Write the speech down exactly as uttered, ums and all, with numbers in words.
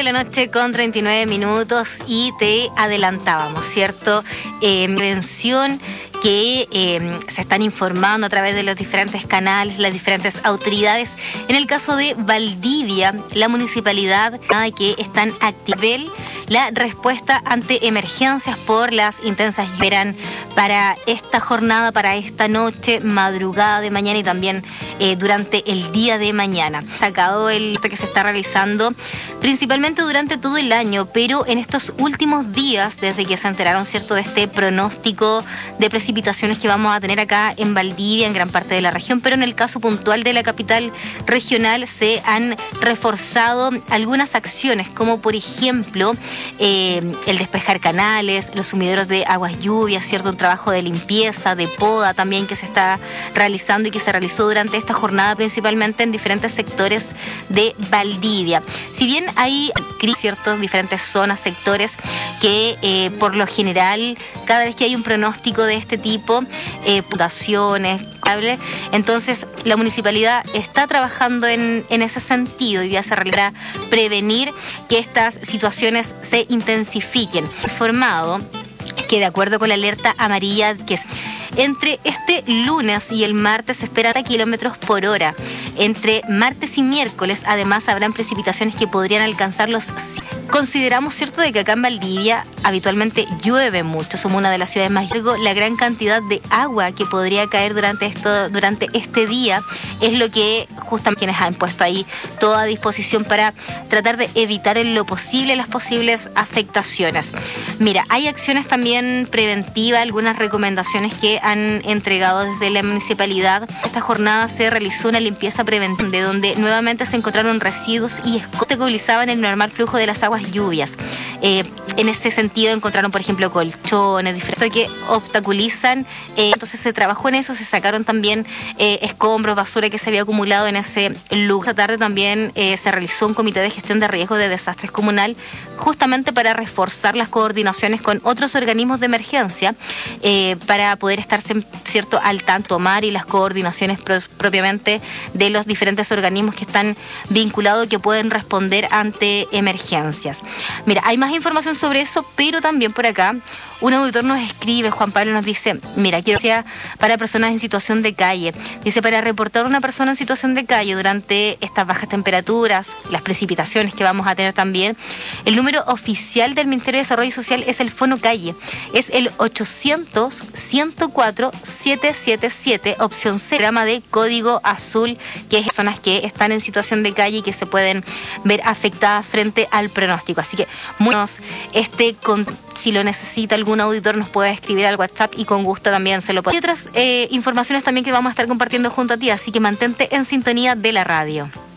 la noche con treinta y nueve minutos y te adelantábamos, ¿cierto? Eh, prevención que eh, se están informando a través de los diferentes canales, las diferentes autoridades. En el caso de Valdivia, la municipalidad que están activando la respuesta ante emergencias por las intensas lluvias para esta jornada, para esta noche, madrugada de mañana y también eh, durante el día de mañana. Destacado el que se está realizando principalmente durante todo el año, pero en estos últimos días, desde que se enteraron, ¿cierto?, de este pronóstico de precipitaciones que vamos a tener acá en Valdivia, en gran parte de la región, pero en el caso puntual de la capital regional se han reforzado algunas acciones, como por ejemplo eh, el despejar canales, los sumideros de aguas lluvias, ¿cierto?, un trabajo de limpieza, de poda también que se está realizando y que se realizó durante esta jornada principalmente en diferentes sectores de Valdivia. Si bien hay ciertos diferentes zonas, sectores que eh, por lo general cada vez que hay un pronóstico de este tipo, eh, puntuaciones, entonces la municipalidad está trabajando en, en ese sentido y ya se realizará prevenir que estas situaciones se intensifiquen. Informado que de acuerdo con la alerta amarilla que es entre este lunes y el martes se espera kilómetros por hora. Entre martes y miércoles, además, habrán precipitaciones que podrían alcanzar los... Consideramos, ¿cierto?, de que acá en Valdivia habitualmente llueve mucho. Somos una de las ciudades más largas. La gran cantidad de agua que podría caer durante, esto, durante este día es lo que justamente quienes han puesto ahí toda disposición para tratar de evitar en lo posible las posibles afectaciones. Mira, hay acciones también preventivas, algunas recomendaciones que han entregado desde la municipalidad. Esta jornada se realizó una limpieza preventiva de donde nuevamente se encontraron residuos y escombros que obstaculizaban el normal flujo de las aguas lluvias. Eh, en ese sentido encontraron, por ejemplo, colchones diferentes que obstaculizan. Eh, entonces se trabajó en eso, se sacaron también eh, escombros, basura que se había acumulado en ese lugar. Esta tarde también eh, se realizó un comité de gestión de riesgo de desastres comunal justamente para reforzar las coordinaciones con otros organismos de emergencia eh, para poder estar, cierto, al tanto, tomar y las coordinaciones pros, propiamente de los diferentes organismos que están vinculados que pueden responder ante emergencias. Mira, hay más información sobre eso, pero también por acá un auditor nos escribe, Juan Pablo nos dice, mira, quiero que sea para personas en situación de calle. Dice, para reportar a una persona en situación de calle durante estas bajas temperaturas, las precipitaciones que vamos a tener también, el número oficial del Ministerio de Desarrollo Social es el Fono Calle. Es el ochocientos, ciento cuatro, setecientos setenta y siete, opción C, programa de código azul, que es personas que están en situación de calle y que se pueden ver afectadas frente al pronóstico. Así que, muchos, este, con, si lo necesita algún auditor, nos puede escribir al WhatsApp y con gusto también se lo puede. Hay otras eh, informaciones también que vamos a estar compartiendo junto a ti, así que mantente en sintonía de la radio.